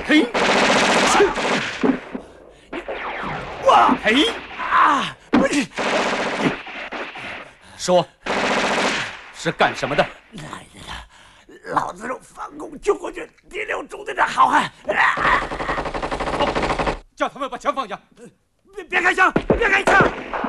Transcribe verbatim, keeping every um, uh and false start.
嘿， 哇！ 嘿啊！不是， 说，是干什么的？ 来了，老子是反共救国军第六中队的好汉。 好，叫他们把枪放下。 别别开枪！别开枪！